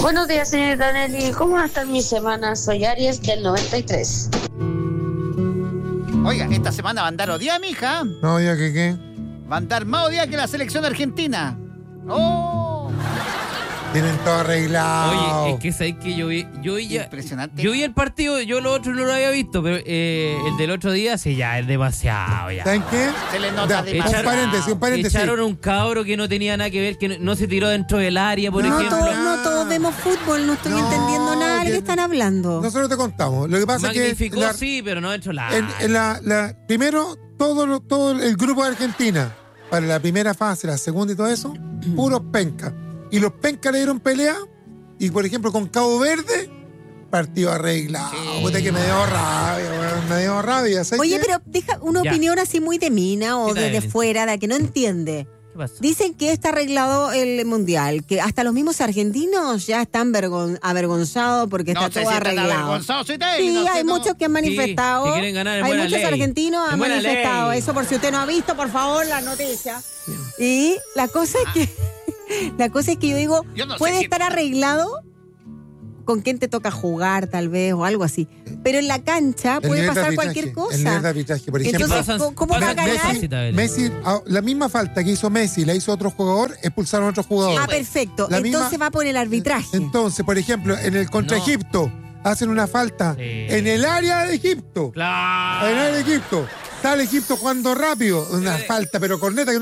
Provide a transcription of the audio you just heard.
Buenos días, señorita Nelly. ¿Cómo va a estar mi semana? Soy Aries del 93. Oiga, esta semana va a andar odiada, mija. No, ya que qué. Va a andar más odiada que la selección argentina. ¡Oh! Tienen todo arreglado. Oye, es que sabes que yo vi Impresionante. Yo vi el partido, yo lo otro no lo había visto, pero el del otro día sí, ya es demasiado ya. ¿Saben qué? Se le nota demasiado. Un paréntesis. Echaron un cabro que no tenía nada que ver, que no se tiró dentro del área, por ejemplo. No todos vemos fútbol, no estoy entendiendo nada de lo que están hablando. Nosotros te contamos. Lo que pasa Magnificó, es que sí, pero no dentro del área. primero, todo el grupo de Argentina, para la primera fase, la segunda y todo eso, puros pencas. Y los pencas le dieron pelea. Y, por ejemplo, con Cabo Verde, partido arreglado. Sí. Puta que me dio rabia, weón. Me dio rabia. ¿Sabes Oye, qué? pero deja una Ya. opinión así muy de mina o ¿Qué tal, desde Evelyn? fuera, de que no entiende. ¿Qué pasó? Dicen que está arreglado el mundial, que hasta los mismos argentinos ya están avergonzados porque No está sé todo si están arreglado. avergonzados, soy Teddy, Sí, no sé, hay no. muchos que han manifestado. que quieren ganar en hay buena muchos ley. argentinos han En buena manifestado. ley. Eso por si usted no ha visto, por favor, las noticias. Y la cosa es que yo digo, Yo no sé puede si- estar arreglado con quién te toca jugar, tal vez, o algo así. Pero en la cancha El puede nivel de pasar arbitraje, cualquier el cosa. nivel de arbitraje, por ejemplo. Entonces, ¿cómo va a ganar? Messi, la misma falta que hizo Messi, la hizo otro jugador, expulsaron a otro jugador. Ah, perfecto. La Entonces misma- va por el arbitraje. Entonces, por ejemplo, en el contra No. Egipto, hacen una falta Sí. en el área de Egipto. Claro. En el área de Egipto. Sale Egipto jugando rápido. Una falta, pero corneta que